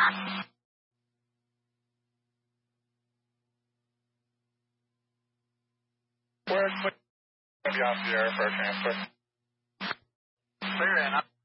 We're beyond the air for a transfer. Clear in.